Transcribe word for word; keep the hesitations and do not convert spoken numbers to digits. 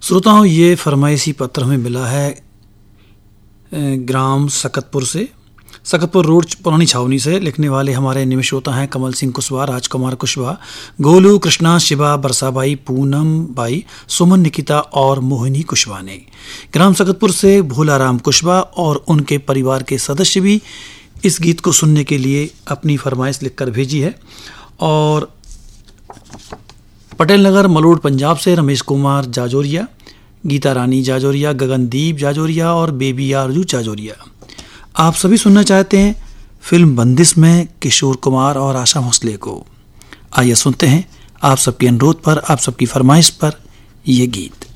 श्रोताओं, ये फरमाइशी पत्र हमें मिला है ग्राम सकतपुर से, सकतपुर रोड पुरानी छावनी से। लिखने वाले हमारे नियमित श्रोता हैं कमल सिंह कुशवाहा, राजकुमार कुशवाहा, गोलू, कृष्णा, शिवा, बरसाबाई, पूनम बाई, सुमन, निकिता और मोहिनी कुशवाहा ने। ग्राम सकतपुर से भोलाराम कुशवाहा और उनके परिवार के सदस्य भी इस गीत को सुनने के लिए अपनी फरमाइश लिखकर भेजी है। और पटेल नगर मलोड पंजाब से रमेश कुमार जाजोरिया, गीता रानी जाजोरिया, गगनदीप जाजोरिया और बेबी आरजू जाजोरिया आप सभी सुनना चाहते हैं फिल्म बंदिश में किशोर कुमार और आशा भोसले को। आइए सुनते हैं आप सबके अनुरोध पर, आप सबकी फरमाइश पर ये गीत।